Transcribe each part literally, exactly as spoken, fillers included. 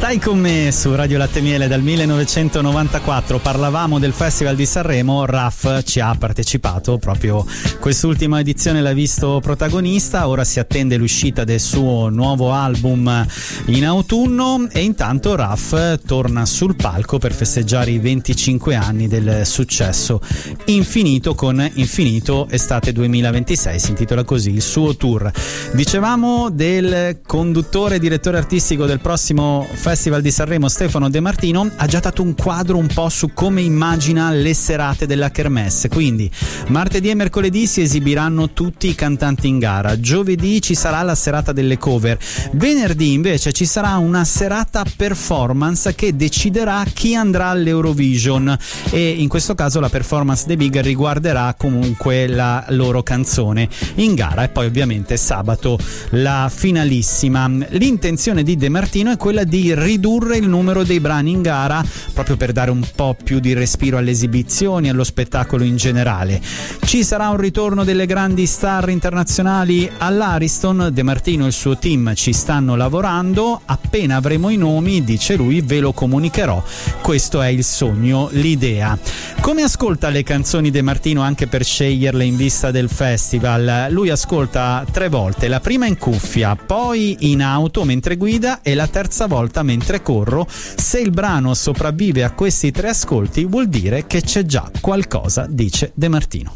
Stai con me su Radio Latte Miele dal millenovecentonovantaquattro. Parlavamo del Festival di Sanremo. Raf ci ha partecipato, proprio quest'ultima edizione l'ha visto protagonista. Ora si attende l'uscita del suo nuovo album in autunno e intanto Raf torna sul palco per festeggiare i venticinque anni del successo Infinito con Infinito Estate duemilaventisei, si intitola così il suo tour. Dicevamo del conduttore e direttore artistico del prossimo Festival di Sanremo, Stefano De Martino. Ha già dato un quadro un po' su come immagina le serate della Kermesse. Quindi martedì e mercoledì si esibiranno tutti i cantanti in gara, giovedì ci sarà la serata delle cover, venerdì invece ci sarà una serata performance che deciderà chi andrà all'Eurovision, e in questo caso la performance dei Big riguarderà comunque la loro canzone in gara, e poi ovviamente sabato la finalissima. L'intenzione di De Martino è quella di ridurre il numero dei brani in gara, proprio per dare un po' più di respiro alle esibizioni, allo spettacolo in generale. Ci sarà un ritorno delle grandi star internazionali all'Ariston. De Martino e il suo team ci stanno lavorando, appena avremo i nomi, dice lui, ve lo comunicherò. Questo è il sogno, l'idea. Come ascolta le canzoni De Martino anche per sceglierle in vista del festival? Lui ascolta tre volte, la prima in cuffia, poi in auto mentre guida e la terza volta mentre corro. Se il brano sopravvive a questi tre ascolti vuol dire che c'è già qualcosa, dice De Martino.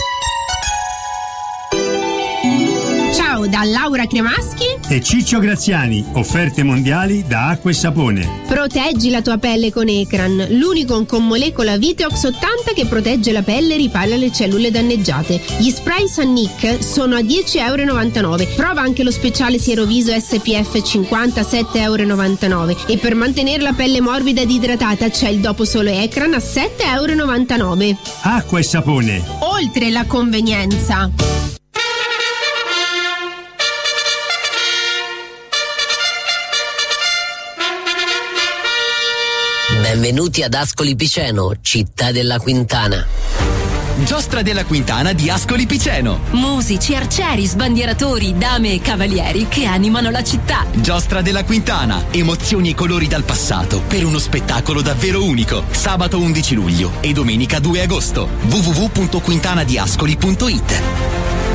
Ciao da Laura Cremaschi e Ciccio Graziani, offerte mondiali da Acqua e Sapone. Proteggi la tua pelle con Ecran, l'unico con molecola Viteox ottanta che protegge la pelle e ripara le cellule danneggiate. Gli spray Sannic sono a dieci virgola novantanove euro. Prova anche lo speciale Sieroviso S P F cinquanta, sette virgola novantanove euro. E per mantenere la pelle morbida ed idratata c'è il dopo solo Ecran a sette virgola novantanove euro. Acqua e Sapone, oltre la convenienza. Benvenuti ad Ascoli Piceno, città della Quintana. Giostra della Quintana di Ascoli Piceno. Musici, arcieri, sbandieratori, dame e cavalieri che animano la città. Giostra della Quintana, emozioni e colori dal passato per uno spettacolo davvero unico. Sabato undici luglio e domenica due agosto. w w w punto quintanadiascoli punto it.